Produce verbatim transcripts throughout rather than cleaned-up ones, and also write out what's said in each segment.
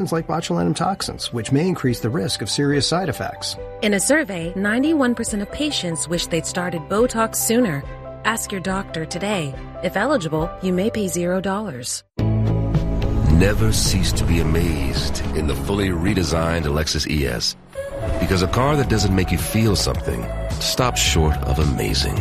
like botulinum toxins, which may increase the risk of serious side effects. In a survey, ninety-one percent of patients wish they'd started Botox sooner. Ask your doctor today. If eligible, you may pay zero dollars. Never cease to be amazed in the fully redesigned Lexus E S. Because a car that doesn't make you feel something stops short of amazing.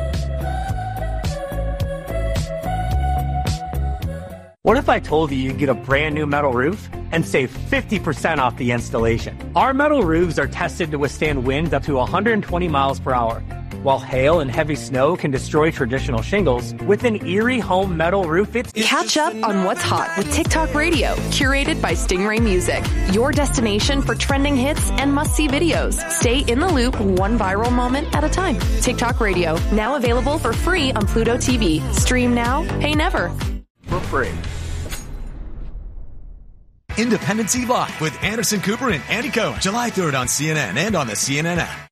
What if I told you you could get a brand new metal roof and save fifty percent off the installation? Our metal roofs are tested to withstand winds up to one hundred twenty miles per hour. While hail and heavy snow can destroy traditional shingles, with an Erie Home metal roof, it's... Catch up on what's hot with TikTok Radio, curated by Stingray Music. Your destination for trending hits and must-see videos. Stay in the loop one viral moment at a time. TikTok Radio, now available for free on Pluto T V. Stream now, pay never. For free. Independence Eve Live with Anderson Cooper and Andy Cohen, July third on C N N and on the C N N app.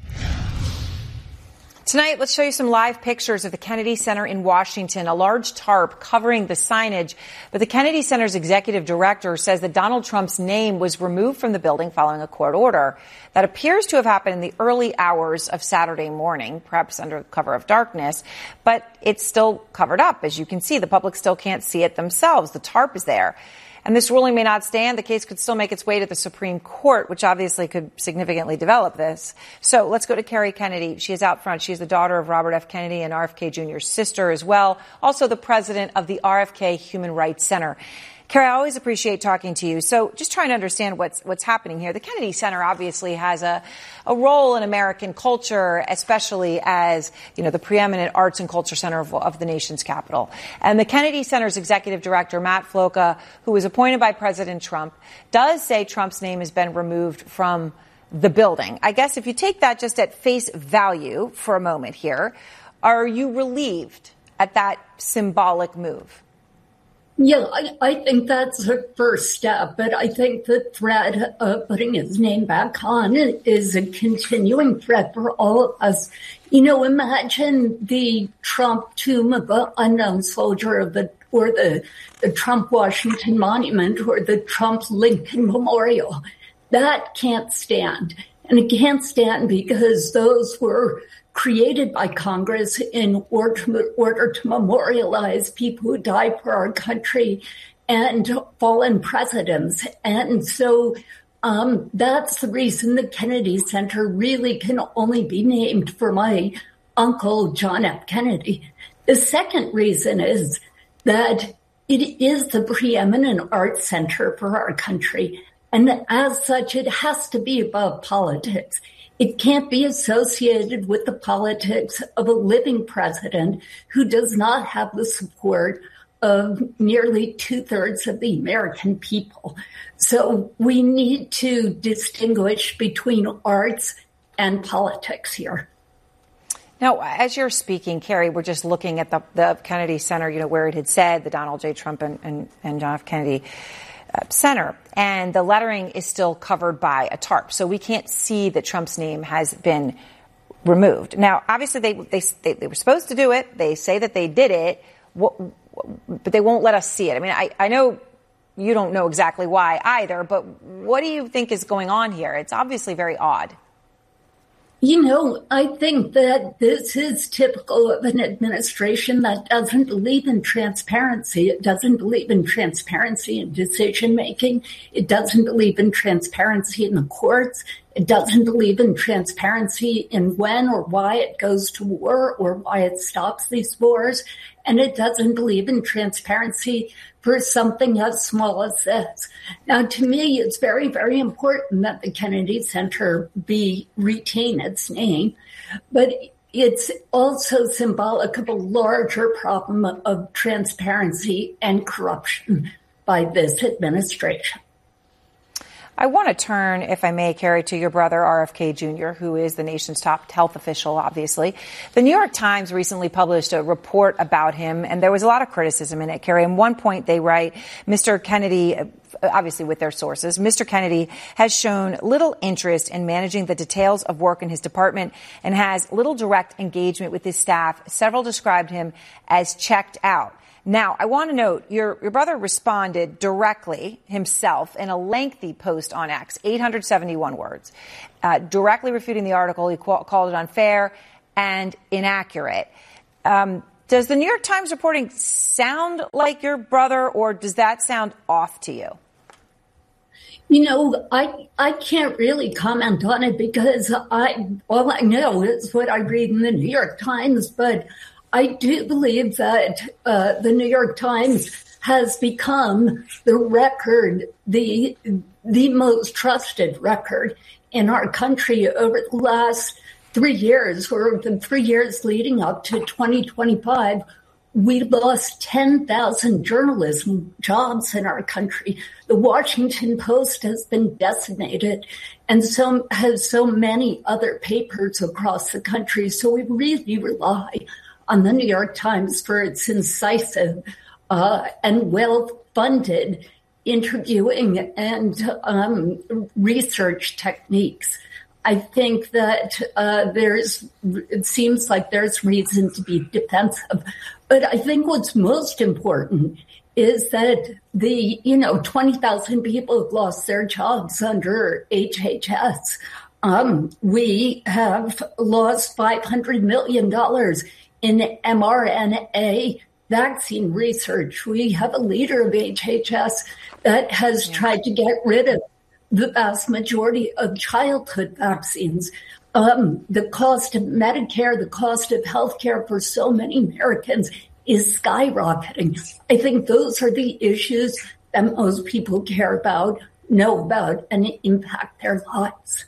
Tonight, let's show you some live pictures of the Kennedy Center in Washington, a large tarp covering the signage. But the Kennedy Center's executive director says that Donald Trump's name was removed from the building following a court order. That appears to have happened in the early hours of Saturday morning, perhaps under cover of darkness. But it's still covered up. As you can see, the public still can't see it themselves. The tarp is there. And this ruling may not stand. The case could still make its way to the Supreme Court, which obviously could significantly develop this. So let's go to Kerry Kennedy. She is out front. She is the daughter of Robert F. Kennedy and R F K Junior's sister as well. Also the president of the R F K Human Rights Center. Kerry, I always appreciate talking to you. So just trying to understand what's what's happening here. The Kennedy Center obviously has a, a role in American culture, especially as, you know, the preeminent arts and culture center of, of the nation's capital. And the Kennedy Center's executive director, Matt Floca, who was appointed by President Trump, does say Trump's name has been removed from the building. I guess if you take that just at face value for a moment here, are you relieved at that symbolic move? Yeah, I, I think that's a first step, but I think the threat of putting his name back on is a continuing threat for all of us. You know, imagine the Trump tomb of an unknown soldier of the, or the, the Trump Washington Monument or the Trump Lincoln Memorial. That can't stand. And it can't stand because those were created by Congress in order to, order to memorialize people who died for our country and fallen presidents. And so um, that's the reason the Kennedy Center really can only be named for my uncle, John F. Kennedy. The second reason is that it is the preeminent arts center for our country. And as such, it has to be above politics. It can't be associated with the politics of a living president who does not have the support of nearly two-thirds of the American people. So we need to distinguish between arts and politics here. Now, as you're speaking, Kerry, we're just looking at the, the Kennedy Center, you know, where it had said the Donald J. Trump and, and, and John F. Kennedy Center, and the lettering is still covered by a tarp, so we can't see that Trump's name has been removed. Now, obviously, they they they, they were supposed to do it. They say that they did it, but they won't let us see it. I mean, I, I know you don't know exactly why either, but what do you think is going on here? It's obviously very odd. You know, I think that this is typical of an administration that doesn't believe in transparency. It doesn't believe in transparency in decision making. It doesn't believe in transparency in the courts. It doesn't believe in transparency in when or why it goes to war or why it stops these wars. And it doesn't believe in transparency for something as small as this. Now, to me, it's very, very important that the Kennedy Center be retain its name, but it's also symbolic of a larger problem of transparency and corruption by this administration. I want to turn, if I may, Kerry, to your brother, R F K Junior, who is the nation's top health official, obviously. The New York Times recently published a report about him, and there was a lot of criticism in it, Kerry. At one point, they write, Mister Kennedy, obviously with their sources, Mister Kennedy has shown little interest in managing the details of work in his department and has little direct engagement with his staff. Several described him as checked out. Now, I want to note, your, your brother responded directly himself in a lengthy post on X, eight hundred seventy-one words, uh, directly refuting the article. He call, called it unfair and inaccurate. Um, does the New York Times reporting sound like your brother, or does that sound off to you? You know, I I can't really comment on it because I all I know is what I read in the New York Times. But I do believe that uh, the New York Times has become the record, the the most trusted record in our country over the last three years, or the three years leading up to twenty twenty-five. We lost ten thousand journalism jobs in our country. The Washington Post has been decimated, and so has so many other papers across the country. So we really rely on the New York Times for its incisive uh, and well-funded interviewing and um, research techniques. I think that uh, there's, it seems like there's reason to be defensive. But I think what's most important is that the, you know, twenty thousand people have lost their jobs under H H S. Um, we have lost five hundred million dollars in M R N A vaccine research. We have a leader of H H S that has tried to get rid of the vast majority of childhood vaccines. Um, the cost of Medicare, the cost of healthcare for so many Americans is skyrocketing. I think those are the issues that most people care about, know about, and impact their lives.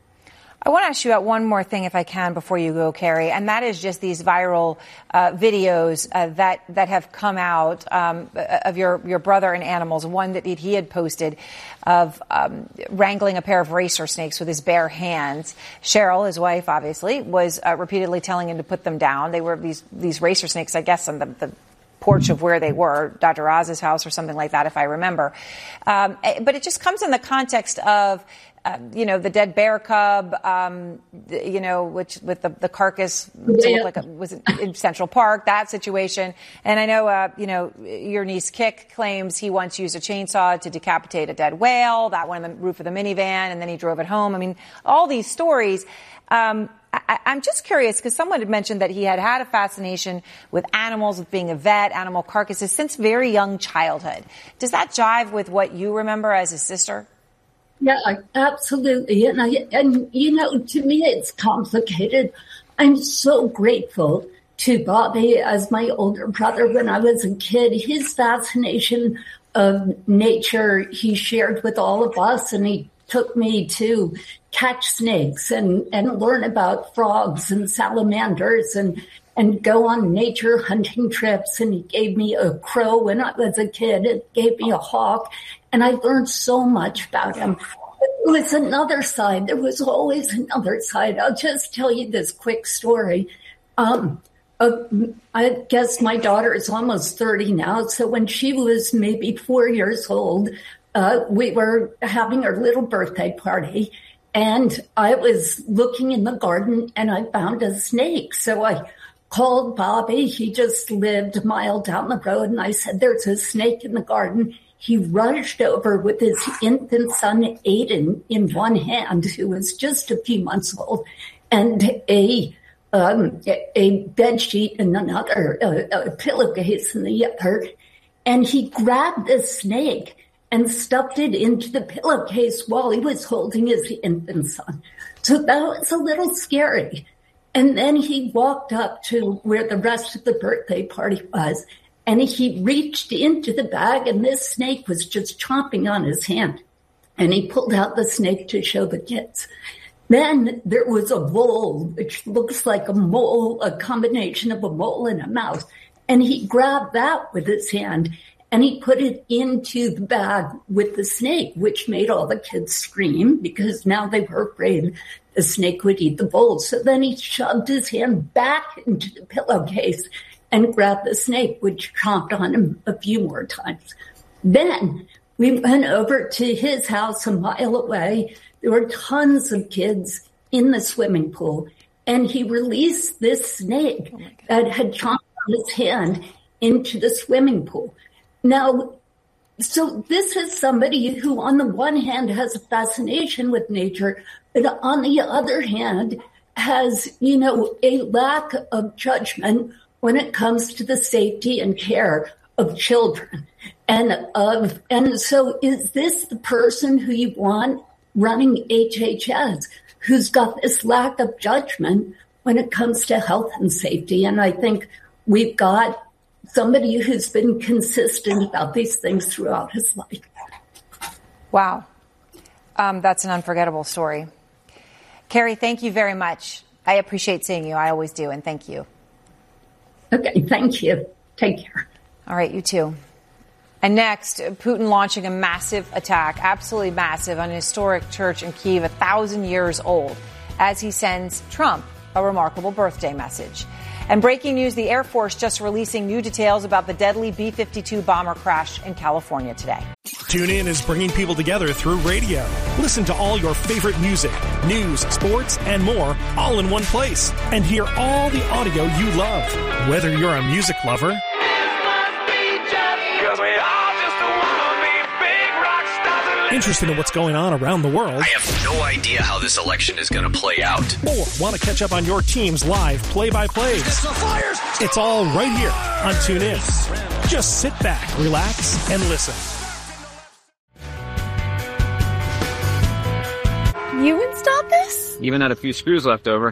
I want to ask you about one more thing, if I can, before you go, Carrie, and that is just these viral uh, videos uh, that that have come out um, of your, your brother and animals. One that he had posted of um, wrangling a pair of racer snakes with his bare hands. Cheryl, his wife, obviously, was uh, repeatedly telling him to put them down. They were these these racer snakes, I guess, on the, the porch of where they were, Doctor Oz's house or something like that, if I remember. Um, but it just comes in the context of Uh, you know, the dead bear cub, um, you know, which with the, the carcass to look like it was in Central Park, that situation. And I know, uh, you know, your niece Kik claims he once used a chainsaw to decapitate a dead whale. That went on the roof of the minivan, and then he drove it home. I mean, all these stories. Um, I, I'm just curious, because someone had mentioned that he had had a fascination with animals, with being a vet, animal carcasses, since very young childhood. Does that jive with what you remember as his sister? Yeah, absolutely. And, I, and, you know, to me, it's complicated. I'm so grateful to Bobby as my older brother. When I was a kid, his fascination of nature, he shared with all of us, and he took me to catch snakes and, and learn about frogs and salamanders and, and go on nature hunting trips. And he gave me a crow when I was a kid. It gave me a hawk. And I learned so much about him. There was another side. There was always another side. I'll just tell you this quick story. Um, uh, I guess my daughter is almost thirty now. So when she was maybe four years old, uh, we were having our little birthday party. And I was looking in the garden and I found a snake. So I called Bobby. He just lived a mile down the road. And I said, there's a snake in the garden. He rushed over with his infant son, Aiden, in one hand, who was just a few months old, and a um, a bed sheet in another, a, a pillowcase in the other. And he grabbed the snake and stuffed it into the pillowcase while he was holding his infant son. So that was a little scary. And then he walked up to where the rest of the birthday party was, and he reached into the bag, and this snake was just chomping on his hand. And he pulled out the snake to show the kids. Then there was a vole, which looks like a mole, a combination of a mole and a mouse. And he grabbed that with his hand, and he put it into the bag with the snake, which made all the kids scream because now they were afraid the snake would eat the vole. So then he shoved his hand back into the pillowcase and grabbed the snake, which chomped on him a few more times. Then we went over to his house a mile away. There were tons of kids in the swimming pool, and he released this snake that had chomped on his hand into the swimming pool. Now, so this is somebody who, on the one hand, has a fascination with nature, but on the other hand, has, you know, a lack of judgment when it comes to the safety and care of children. And of, and so is this the person who you want running H H S, who's got this lack of judgment when it comes to health and safety? And I think we've got somebody who's been consistent about these things throughout his life. Wow. Um, that's an unforgettable story. Carrie, thank you very much. I appreciate seeing you. I always do, and thank you. Okay, thank you. Take care. All right, you too. And next, Putin launching a massive attack, absolutely massive, on a historic church in Kyiv, a thousand years old, as he sends Trump a remarkable birthday message. And breaking news, the Air Force just releasing new details about the deadly B fifty-two bomber crash in California today. TuneIn is bringing people together through radio. Listen to all your favorite music, news, sports, and more, all in one place. And hear all the audio you love. Whether you're a music lover interested in what's going on around the world, I have no idea how this election is going to play out, or want to catch up on your team's live play-by-plays, it's all right here on TuneIn. Just sit back, relax, and listen. You installed this? Even had a few screws left over.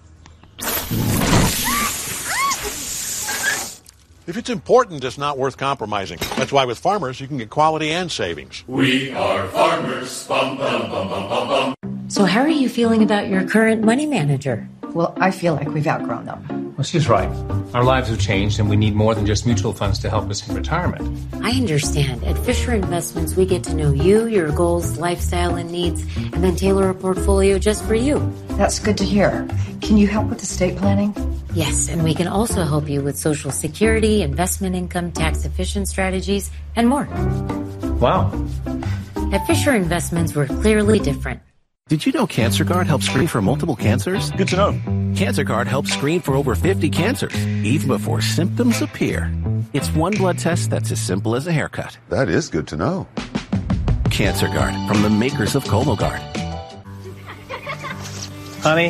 If it's important, it's not worth compromising. That's why with Farmers, you can get quality and savings. We are Farmers. Bum, bum, bum, bum, bum, bum. So how are you feeling about your current money manager? Well, I feel like we've outgrown them. Well, she's right. Our lives have changed, and we need more than just mutual funds to help us in retirement. I understand. At Fisher Investments, we get to know you, your goals, lifestyle, and needs, and then tailor a portfolio just for you. That's good to hear. Can you help with estate planning? Yes, and we can also help you with Social Security, investment income, tax-efficient strategies, and more. Wow. At Fisher Investments, we're clearly different. Did you know CancerGuard helps screen for multiple cancers? Good to know. CancerGuard helps screen for over fifty cancers, even before symptoms appear. It's one blood test that's as simple as a haircut. That is good to know. CancerGuard, from the makers of Cologuard. Honey?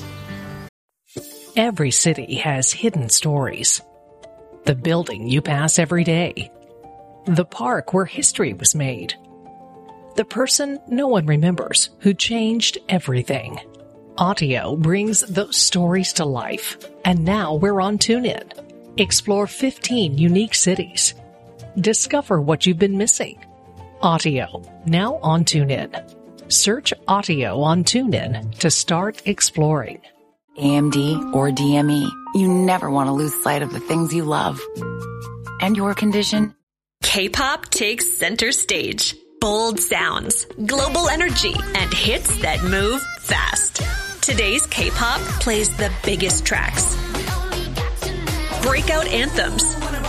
Every city has hidden stories. The building you pass every day. The park where history was made. The person no one remembers who changed everything. Audio brings those stories to life. And now we're on TuneIn. Explore fifteen unique cities. Discover what you've been missing. Audio, now on TuneIn. Search Audio on TuneIn to start exploring. A M D or D M E, you never want to lose sight of the things you love. And your condition? K-pop takes center stage. Bold sounds, global energy, and hits that move fast. Today's K-pop plays the biggest tracks, breakout anthems,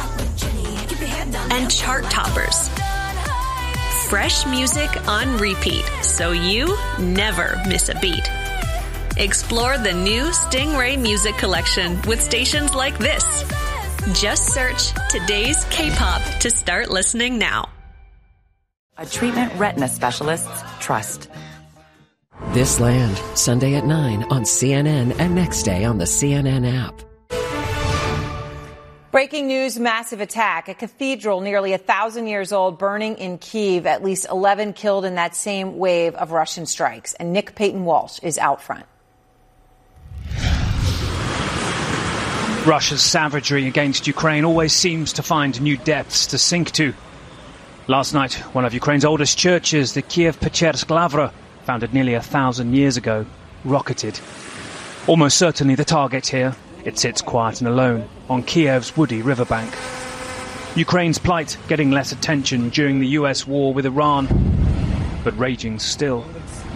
and chart toppers. Fresh music on repeat, so you never miss a beat. Explore the new Stingray Music Collection with stations like this. Just search today's K-pop to start listening now. A treatment retina specialists trust. This Land, Sunday at nine on C N N and next day on the C N N app. Breaking news, massive attack. A cathedral nearly a thousand years old burning in Kyiv. At least eleven killed in that same wave of Russian strikes. And Nick Payton-Walsh is out front. Russia's savagery against Ukraine always seems to find new depths to sink to. Last night, one of Ukraine's oldest churches, the Kiev-Pechersk Lavra, founded nearly a thousand years ago, rocketed. Almost certainly the target here. It sits quiet and alone on Kiev's woody riverbank. Ukraine's plight getting less attention during the U S war with Iran, but raging still.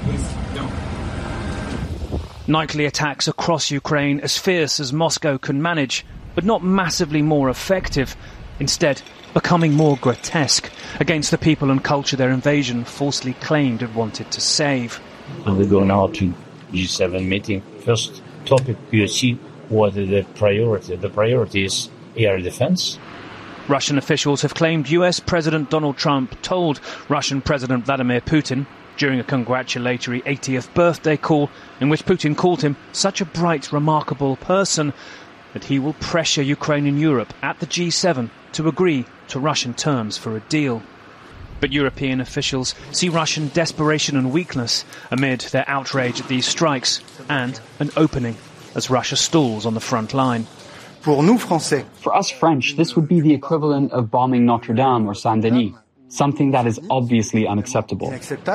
Nightly attacks across Ukraine as fierce as Moscow can manage, but not massively more effective. Instead, becoming more grotesque against the people and culture their invasion falsely claimed it wanted to save. When we go now to G seven meeting, first topic you see what is the priority. The priority is air defense, Russian officials have claimed U S President Donald Trump told Russian President Vladimir Putin during a congratulatory eightieth birthday call in which Putin called him such a bright, remarkable person that he will pressure Ukraine and Europe at the G seven to agree to Russian terms for a deal. But European officials see Russian desperation and weakness amid their outrage at these strikes and an opening as Russia stalls on the front line. For us French, this would be the equivalent of bombing Notre Dame or Saint-Denis, something that is obviously unacceptable.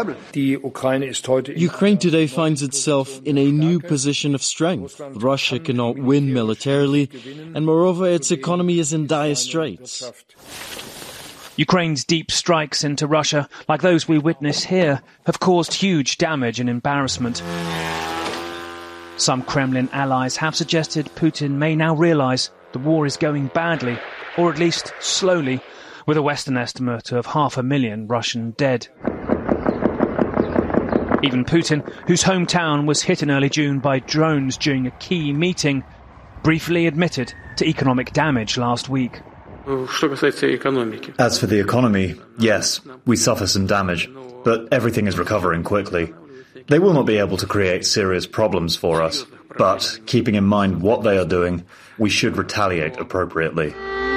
Ukraine today finds itself in a new position of strength. Russia cannot win militarily, and moreover, its economy is in dire straits. Ukraine's deep strikes into Russia, like those we witness here, have caused huge damage and embarrassment. Some Kremlin allies have suggested Putin may now realise the war is going badly, or at least slowly, with a Western estimate of half a million Russian dead. Even Putin, whose hometown was hit in early June by drones during a key meeting, briefly admitted to economic damage last week. As for the economy, yes, we suffer some damage, but everything is recovering quickly. They will not be able to create serious problems for us, but keeping in mind what they are doing, we should retaliate appropriately.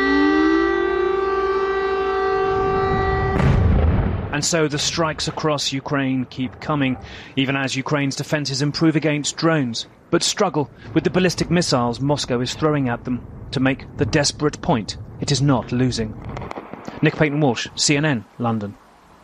And so the strikes across Ukraine keep coming, even as Ukraine's defences improve against drones, but struggle with the ballistic missiles Moscow is throwing at them to make the desperate point it is not losing. Nick Payton-Walsh, C N N, London.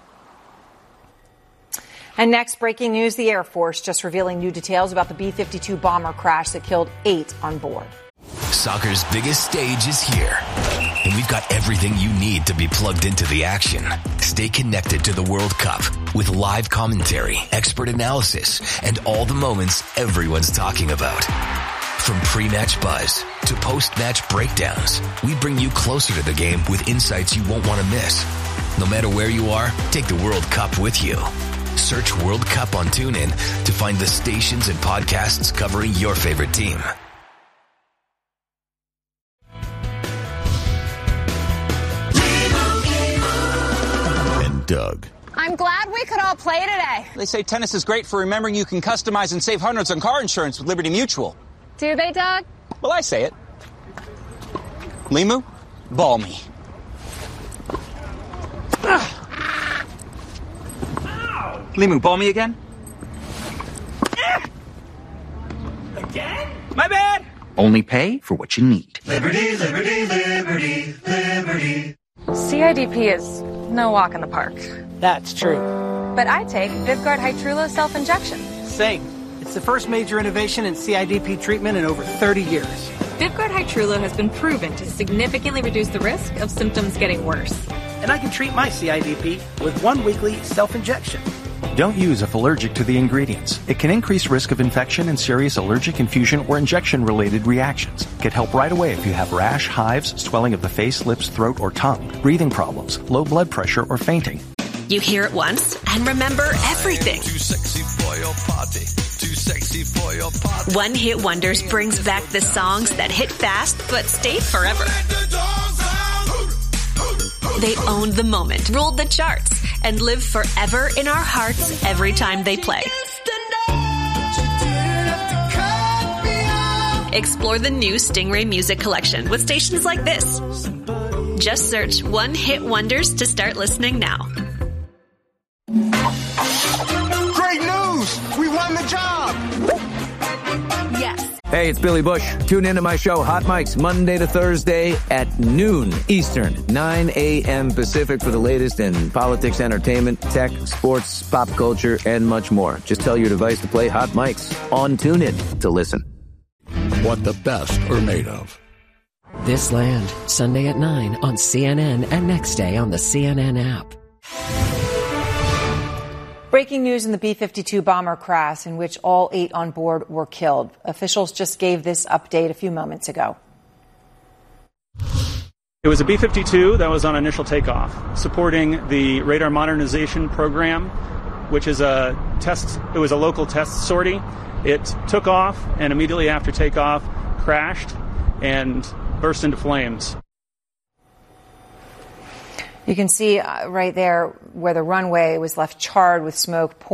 And next, breaking news, the Air Force just revealing new details about the B fifty-two bomber crash that killed eight on board. Soccer's biggest stage is here, and we've got everything you need to be plugged into the action. Stay connected to the World Cup with live commentary, expert analysis, and all the moments everyone's talking about. From pre-match buzz to post-match breakdowns, we bring you closer to the game with insights you won't want to miss. No matter where you are, take the World Cup with you. Search World Cup on TuneIn to find the stations and podcasts covering your favorite team. And Doug. I'm glad we could all play today. They say tennis is great for remembering you can customize and save hundreds on car insurance with Liberty Mutual. Do they, Doug? Well, I say it. Limu, ball me. Limu, ball me again? Again? My bad! Only pay for what you need. Liberty, liberty, liberty, liberty. C I D P is no walk in the park. That's true. But I take Vyvgart Hytrulo self-injection. Same. It's the first major innovation in C I D P treatment in over thirty years. Vyvgart Hytrulo has been proven to significantly reduce the risk of symptoms getting worse. And I can treat my C I D P with one weekly self-injection. Don't use if allergic to the ingredients. It can increase risk of infection and serious allergic infusion or injection-related reactions. Get help right away if you have rash, hives, swelling of the face, lips, throat, or tongue, breathing problems, low blood pressure, or fainting. You hear it once and remember everything. Too sexy for your party. Too sexy for your party. One Hit Wonders brings back the songs that hit fast but stay forever. They owned the moment, ruled the charts, and live forever in our hearts every time they play. Explore the new Stingray Music Collection with stations like this. Just search One Hit Wonders to start listening now. Great news! We won the job! Yes. Hey, it's Billy Bush. Tune into my show, Hot Mics, Monday to Thursday at noon Eastern, nine a.m. Pacific for the latest in politics, entertainment, tech, sports, pop culture, and much more. Just tell your device to play Hot Mics on TuneIn to listen. What the best are made of. This Land, Sunday at nine on C N N and next day on the C N N app. Breaking news in the B fifty-two bomber crash in which all eight on board were killed. Officials just gave this update a few moments ago. It was a B fifty-two that was on initial takeoff, supporting the radar modernization program, which is a test. It was a local test sortie. It took off and immediately after takeoff crashed and burst into flames. You can see uh, right there where the runway was left charred with smoke.